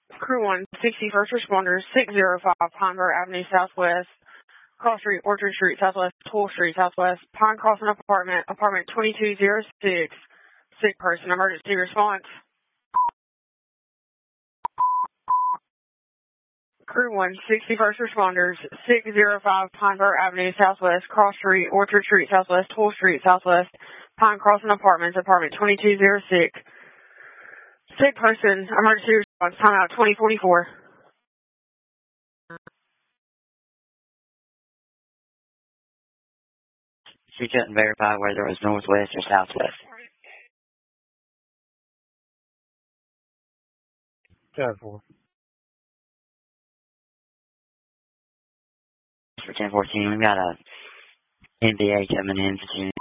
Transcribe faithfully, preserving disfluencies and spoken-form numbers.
Crew one, sixty first responders, six oh five Pineborough Avenue Southwest, Cross Street, Orchard Street Southwest, Toll Street Southwest, Pine Crossing Apartment, Apartment twenty-two oh six, sick person, emergency response. Crew one, sixty first responders, six oh five Pineborough Avenue Southwest, Cross Street, Orchard Street Southwest, Toll Street Southwest, Pine Crossing Apartments, Apartment twenty-two oh six. Sick person, emergency response, timeout twenty forty-four. She couldn't verify whether it was northwest or southwest. ten four. For ten fourteen, we've got a N B A coming in for